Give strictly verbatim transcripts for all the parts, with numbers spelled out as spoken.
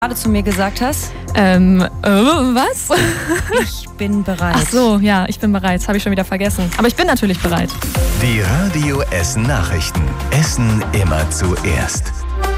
gerade zu mir gesagt hast? Ähm, äh, was? Ich bin bereit. Ach so, ja, ich bin bereit. Das habe ich schon wieder vergessen. Aber ich bin natürlich bereit. Die Radio Essen Nachrichten. Essen immer zuerst.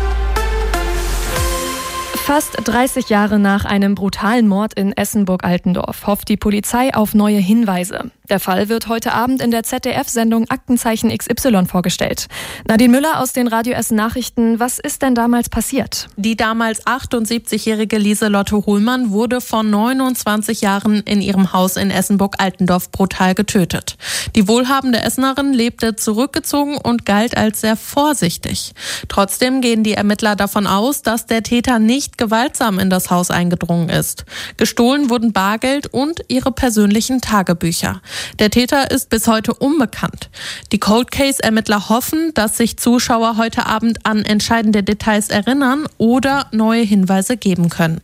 Fast dreißig Jahre nach einem brutalen Mord in Essenburg-Altendorf hofft die Polizei auf neue Hinweise. Der Fall wird heute Abend in der Z D F-Sendung Aktenzeichen X Y vorgestellt. Nadine Müller aus den Radio Essen Nachrichten. Was ist denn damals passiert? Die damals achtundsiebzigjährige Lieselotte Hohlmann wurde vor neunundzwanzig Jahren in ihrem Haus in Essenburg-Altendorf brutal getötet. Die wohlhabende Essenerin lebte zurückgezogen und galt als sehr vorsichtig. Trotzdem gehen die Ermittler davon aus, dass der Täter nicht gewaltsam in das Haus eingedrungen ist. Gestohlen wurden Bargeld und ihre persönlichen Tagebücher. Der Täter ist bis heute unbekannt. Die Cold Case-Ermittler hoffen, dass sich Zuschauer heute Abend an entscheidende Details erinnern oder neue Hinweise geben können.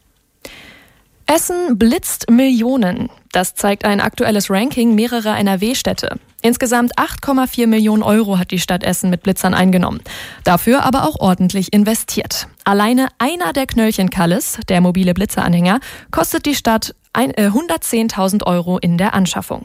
Essen blitzt Millionen. Das zeigt ein aktuelles Ranking mehrerer N R W-Städte. Insgesamt acht Komma vier Millionen Euro hat die Stadt Essen mit Blitzern eingenommen. Dafür aber auch ordentlich investiert. Alleine einer der Knöllchen-Kalles, der mobile Blitzeranhänger, kostet die Stadt hundertzehntausend Euro in der Anschaffung.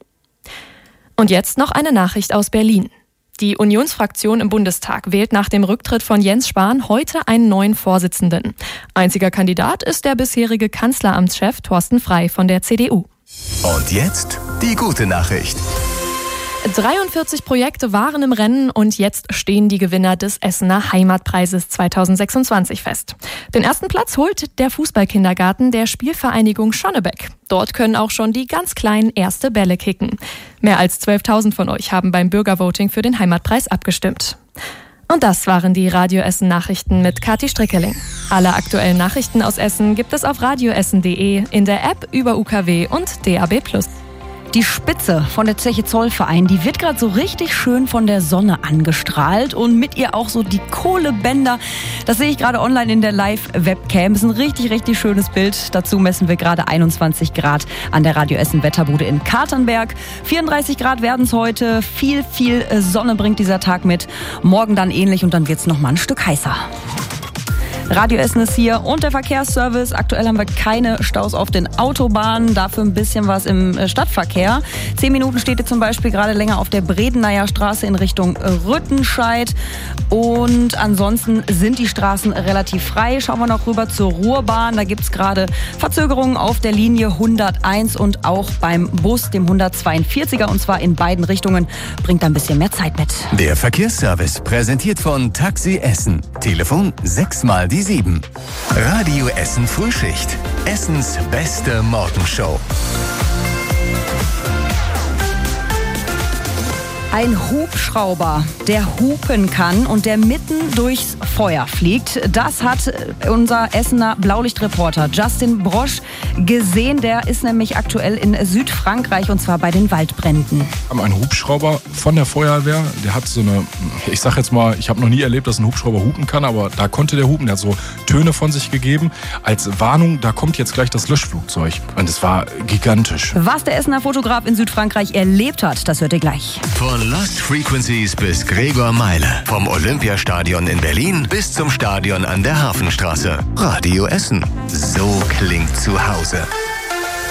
Und jetzt noch eine Nachricht aus Berlin. Die Unionsfraktion im Bundestag wählt nach dem Rücktritt von Jens Spahn heute einen neuen Vorsitzenden. Einziger Kandidat ist der bisherige Kanzleramtschef Thorsten Frey von der C D U. Und jetzt die gute Nachricht. dreiundvierzig Projekte waren im Rennen und jetzt stehen die Gewinner des Essener Heimatpreises zweitausendsechsundzwanzig fest. Den ersten Platz holt der Fußballkindergarten der Spielvereinigung Schonnebeck. Dort können auch schon die ganz Kleinen erste Bälle kicken. Mehr als zwölftausend von euch haben beim Bürgervoting für den Heimatpreis abgestimmt. Und das waren die Radio Essen Nachrichten mit Kathi Strickeling. Alle aktuellen Nachrichten aus Essen gibt es auf radioessen punkt de, in der App über U K W und D A B plus. Die Spitze von der Zeche Zollverein, die wird gerade so richtig schön von der Sonne angestrahlt und mit ihr auch so die Kohlebänder. Das sehe ich gerade online in der Live-Webcam. Das ist ein richtig, richtig schönes Bild. Dazu messen wir gerade einundzwanzig Grad an der Radio Essen Wetterbude in Katernberg. vierunddreißig Grad werden es heute. Viel, viel Sonne bringt dieser Tag mit. Morgen dann ähnlich und dann wird es noch mal ein Stück heißer. Radio Essen ist hier und der Verkehrsservice. Aktuell haben wir keine Staus auf den Autobahnen, dafür ein bisschen was im Stadtverkehr. Zehn Minuten steht ihr zum Beispiel gerade länger auf der Bredeneyer Straße in Richtung Rüttenscheid. Und ansonsten sind die Straßen relativ frei. Schauen wir noch rüber zur Ruhrbahn. Da gibt es gerade Verzögerungen auf der Linie hunderteins und auch beim Bus, dem hundertzweiundvierziger, und zwar in beiden Richtungen. Bringt da ein bisschen mehr Zeit mit. Der Verkehrsservice präsentiert von Taxi Essen. Telefon sechs mal die sieben. Radio Essen Frühschicht. Essens beste Morgenshow. Ein Hubschrauber, der hupen kann und der mitten durchs Feuer fliegt. Das hat unser Essener Blaulichtreporter Justin Brosch gesehen. Der ist nämlich aktuell in Südfrankreich und zwar bei den Waldbränden. Ein Hubschrauber von der Feuerwehr, der hat so eine, ich sag jetzt mal, ich habe noch nie erlebt, dass ein Hubschrauber hupen kann, aber da konnte der hupen, der hat so Töne von sich gegeben. Als Warnung, da kommt jetzt gleich das Löschflugzeug. Und es war gigantisch. Was der Essener Fotograf in Südfrankreich erlebt hat, das hört ihr gleich. Von Lost Frequencies bis Gregor Meile. Vom Olympiastadion in Berlin bis zum Stadion an der Hafenstraße. Radio Essen. So klingt zu Hause.